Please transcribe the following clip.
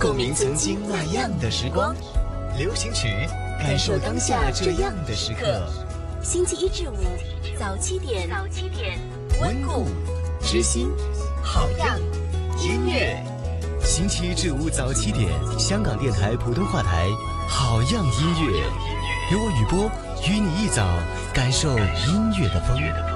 共鸣曾经那样的时光。流行曲，感受当下这样的时刻。 星期一至五早7点， 温故知新，好样音乐。星期一至五早7点，香港电台普通话台，好样音乐，由我雨波与你一早感受音乐的风。